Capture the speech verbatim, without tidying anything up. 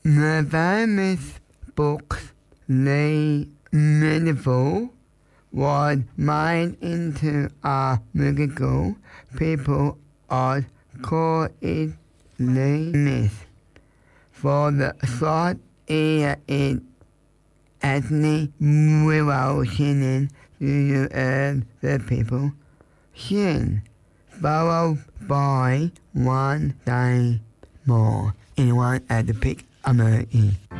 The famous books lay metaphor was made into a musical. People are call it myth. For the short ear it actually without singing do you hear the people sing, followed by one day more. Anyone at the pick American.